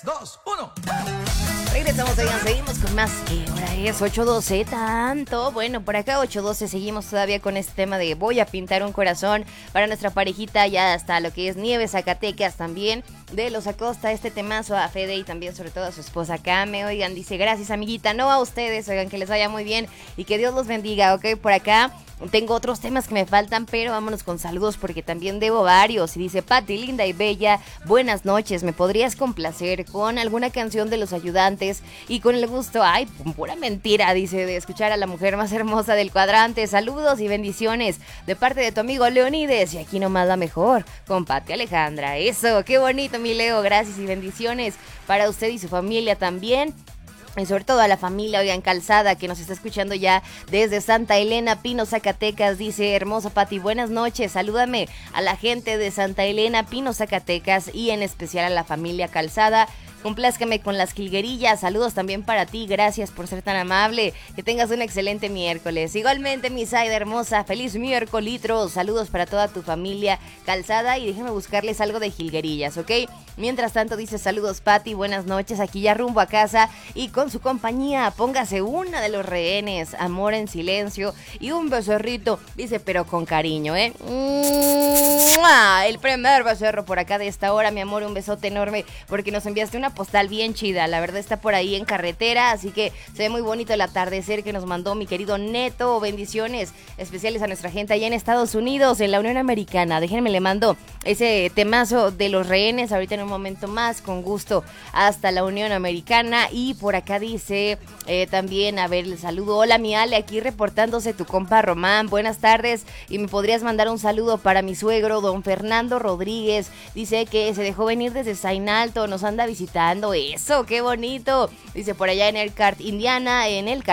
2, 1. Regresamos, oigan, seguimos con más. ¿Qué hora es? 8:12, tanto. Bueno, por acá 8:12 seguimos todavía con este tema de voy a pintar un corazón para nuestra parejita ya hasta lo que es Nieves, Zacatecas también. De Los Acosta, este temazo a Fede y también sobre todo a su esposa Kame. Oigan, dice, gracias amiguita, no a ustedes, oigan, que les vaya muy bien y que Dios los bendiga, ¿ok? Por acá tengo otros temas que me faltan, pero vámonos con saludos porque también debo varios. Y dice, Pati, linda y bella, buenas noches, ¿me podrías complacer con alguna canción de Los Ayudantes? Y con el gusto, ay, pura mentira, dice, de escuchar a la mujer más hermosa del cuadrante. Saludos y bendiciones de parte de tu amigo Leonides. Y aquí nomás la mejor, con Pati Alejandra. Eso, qué bonito, mi Leo, gracias y bendiciones para usted y su familia también. Y sobre todo a la familia, oigan, Calzada, que nos está escuchando ya desde Santa Elena, Pino, Zacatecas. Dice, hermosa Pati, buenas noches, salúdame a la gente de Santa Elena, Pino, Zacatecas y en especial a la familia Calzada. Complázcame con las jilguerillas, saludos también para ti, gracias por ser tan amable, que tengas un excelente miércoles. Igualmente, mi Zaida hermosa, feliz miércolitro, saludos para toda tu familia Calzada y déjenme buscarles algo de jilguerillas, ¿ok? Mientras tanto dice, saludos Pati, buenas noches, aquí ya rumbo a casa y con su compañía, póngase una de Los Rehenes, Amor en Silencio y un becerrito, dice, pero con cariño, ¿eh? El primer becerro por acá de esta hora, mi amor, un besote enorme porque nos enviaste una postal bien chida, la verdad está por ahí en carretera, así que se ve muy bonito el atardecer que nos mandó mi querido Neto. Bendiciones especiales a nuestra gente allá en Estados Unidos, en la Unión Americana. Déjenme le mando ese temazo de Los Rehenes ahorita en un momento más, con gusto, hasta la Unión Americana. Y por acá dice también, a ver, el saludo, hola mi Ale, aquí reportándose tu compa Román, buenas tardes, y me podrías mandar un saludo para mi suegro, don Fernando Rodríguez, dice que se dejó venir desde Sainalto, nos anda visitando. Eso, qué bonito. Dice por allá en Elkhart, Indiana,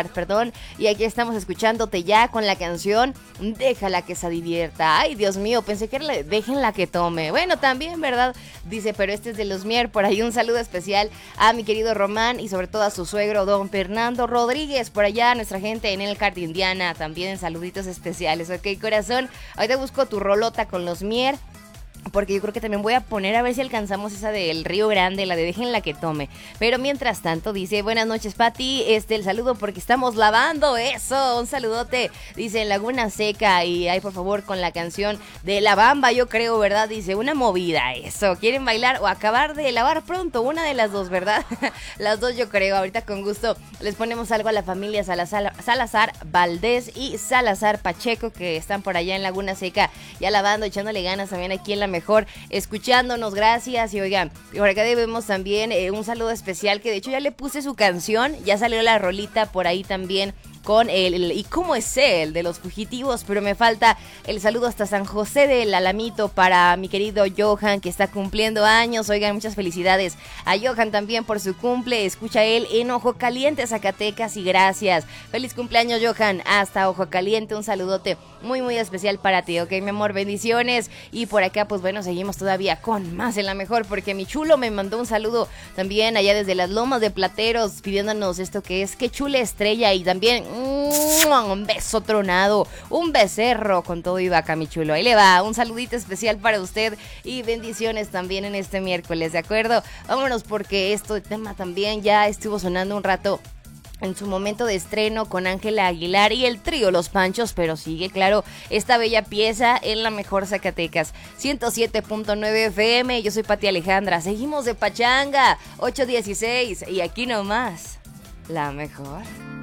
y aquí estamos escuchándote ya con la canción Déjala que se divierta. Ay, Dios mío, pensé que era Déjenla que tome. Bueno, también, ¿verdad? Dice, pero este es de los Mier. Por ahí un saludo especial a mi querido Román y sobre todo a su suegro, don Fernando Rodríguez. Por allá, nuestra gente en Elkhart, Indiana, también saluditos especiales. Ok, corazón, ahorita busco tu rolota con los Mier, porque yo creo que también voy a poner a ver si alcanzamos esa del Río Grande, la de Déjenla que tome. Pero mientras tanto, dice, buenas noches, Pati, el saludo porque estamos lavando, eso, un saludote, dice, en Laguna Seca, y ay, por favor, con la canción de La Bamba, yo creo, ¿verdad? Dice, una movida, eso, ¿quieren bailar o acabar de lavar pronto? Una de las dos, ¿verdad? Las dos yo creo, ahorita con gusto les ponemos algo a la familia Salazar Valdés y Salazar Pacheco, que están por allá en Laguna Seca, ya lavando, echándole ganas también aquí en la mejor, escuchándonos, gracias. Y oigan, por acá debemos también un saludo especial, que de hecho ya le puse su canción, ya salió la rolita por ahí también con ¿y cómo es él? De Los Fugitivos, pero me falta el saludo hasta San José del Alamito para mi querido Johan, que está cumpliendo años. Oigan, muchas felicidades a Johan también por su cumple, escucha él en Ojo Caliente, Zacatecas, y gracias, feliz cumpleaños Johan, hasta Ojo Caliente, un saludote muy muy especial para ti, ok mi amor, bendiciones. Y por acá pues bueno, seguimos todavía con más en la mejor, porque mi chulo me mandó un saludo también allá desde las Lomas de Plateros, pidiéndonos esto que es Qué Chula Estrella, y también un beso tronado, un becerro con todo y vaca, mi chulo. Ahí le va, un saludito especial para usted y bendiciones también en este miércoles, ¿de acuerdo? Vámonos porque este tema también ya estuvo sonando un rato en su momento de estreno con Ángela Aguilar y el trío Los Panchos, pero sigue, claro, esta bella pieza en la mejor Zacatecas, 107.9 FM, yo soy Pati Alejandra, seguimos de pachanga, 8:16, y aquí nomás, la mejor.